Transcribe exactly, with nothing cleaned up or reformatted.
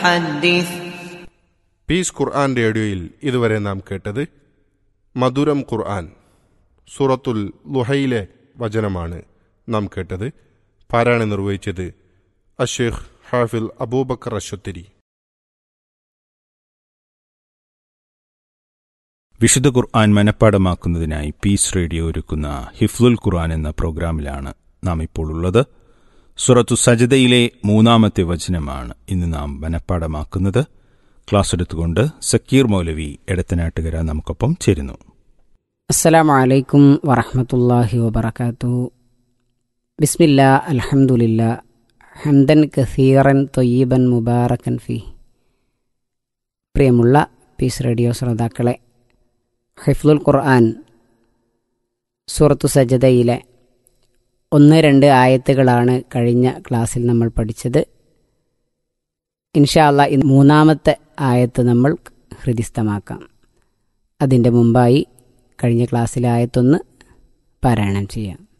حدث. Piece ഖുർആൻ റേഡിയോയിൽ ഇതുവരെ നാം കേട്ടത് മധുരം ഖുർആൻ സൂറത്തുൽ ളുഹയിലെ വചനമാണ് നാം കേട്ടത്. പാരായണം നിർവഹിച്ചത് അഷേഖ് ഹാഫിൽ അബൂബക്കർ അശ്വത്തിരി. വിശുദ്ധ ഖുർആൻ മനഃപ്പാടമാക്കുന്നതിനായി പീസ് റേഡിയോ ഒരുക്കുന്ന ഹിഫ്ലുൽ ഖുർആൻ എന്ന പ്രോഗ്രാമിലാണ് നാം ഇപ്പോൾ ഉള്ളത്. സൂറത്തു സജദയിലെ മൂന്നാമത്തെ വചനമാണ് ഇന്ന് നാം മനഃപ്പാടമാക്കുന്നത്. ക്ലാസ് എടുത്തുകൊണ്ട് സക്കീർ മൗലവി എടത്തനാട്ടുകര നമുക്കൊപ്പം ചേരുന്നു. അസ്സലാമു അലൈക്കും വറഹ്മത്തുള്ളാഹി വബറകാതുഹു. ബിസ്മില്ലാ അൽഹംദുലില്ലാ ഹംദൻ കസീറൻ ത്വയ്യിബൻ മുബാറകൻ ഫീഹി. പ്രിയമുള്ള പീസ് റേഡിയോ ശ്രോതാക്കളെ, ഹിഫ്ലുൽ ഖുർആൻ സൂറത്തു സജദയിലെ ഒന്ന് രണ്ട് ആയത്തുകളാണ് കഴിഞ്ഞ ക്ലാസ്സിൽ നമ്മൾ പഠിച്ചത്. ഇൻഷാ അല്ലാഹ് ഇന്ന് മൂന്നാമത്തെ ആയത്ത് നമ്മൾ ഹൃദിസ്ഥമാക്കാം. അതിൻ്റെ മുമ്പായി കഴിഞ്ഞ ക്ലാസ്സിലെ ആയത്തൊന്ന് പാരായണം ചെയ്യാം.